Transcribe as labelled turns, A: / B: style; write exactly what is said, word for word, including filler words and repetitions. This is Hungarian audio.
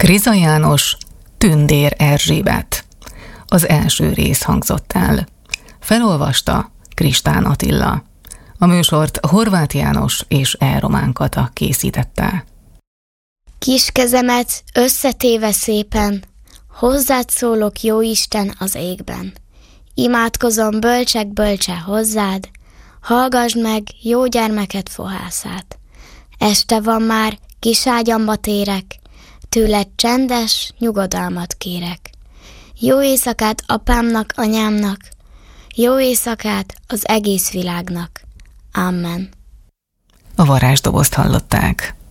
A: Kriza János, Tündér Erzsébet. Az első rész hangzott el. Felolvasta Kristán Attila. A műsort Horváth János és E. Román Kata készítette.
B: Kis kezemet összetéve szépen, hozzád szólok, Jóisten az égben. Imádkozom bölcsek bölcse hozzád, hallgasd meg jó gyermeket fohászát. Este van már, kis ágyamba térek, tőled csendes nyugodalmat kérek. Jó éjszakát apámnak, anyámnak, jó éjszakát az egész világnak. Amen.
A: A varázsdobozt hallották.